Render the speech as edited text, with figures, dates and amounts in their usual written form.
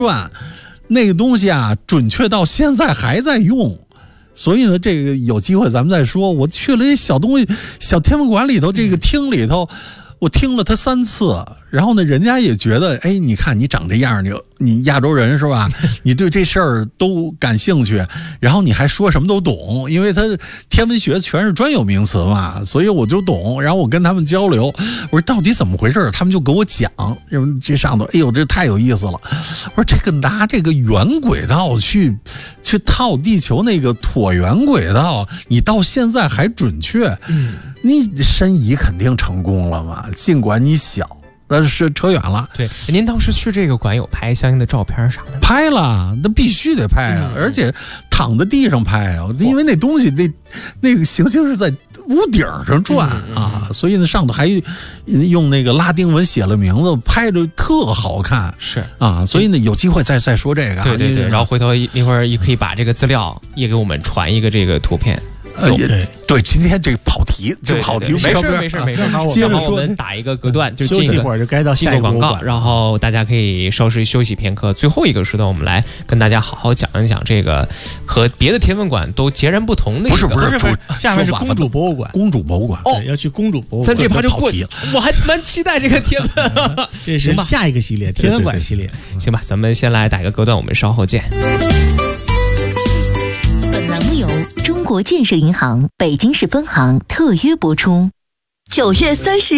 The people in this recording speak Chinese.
转，那个东西啊，准确到现在还在用。所以呢，这个有机会咱们再说。我去了这小东西，小天文馆里头，这个厅里头，我听了他3次，然后呢，人家也觉得，哎，你看你长这样，你亚洲人是吧？你对这事儿都感兴趣，然后你还说什么都懂，因为他天文学全是专有名词嘛，所以我就懂。然后我跟他们交流，我说到底怎么回事？他们就给我讲，这上头，哎呦，这太有意思了。我说这个拿这个圆轨道去套地球那个椭圆轨道，你到现在还准确，你申遗肯定成功了嘛？尽管你小。但是扯远了。 对，您当时去这个馆有拍相应的照片啥的？ 拍了，那必须得拍啊，而且躺在地上拍啊，因为那东西那个行星是在屋顶上转啊，所以呢上头还用那个拉丁文写了名字，拍着特好看。 是啊，所以呢有机会再说这个。 对对对，然后回头一会儿也可以把这个资料也给我们传一个这个图片。 对，今天这跑题，这跑题， 没事。 接着说， 我们打一个隔断，就休息一会儿就该到下一个广告，然后大家可以稍事休息片刻。最后一个时段，我们来跟大家好好讲一讲这个和别的天文馆都截然不同的一个。 不是，下面是公主博物馆。 公主博物馆哦，要去公主博物馆。 咱这趴就过去了，我还蛮期待这个天文。 这是下一个系列，天文馆系列。 行吧，咱们先来打一个隔断，我们稍后见。 中国建设银行北京市分行特约播出。9月30日。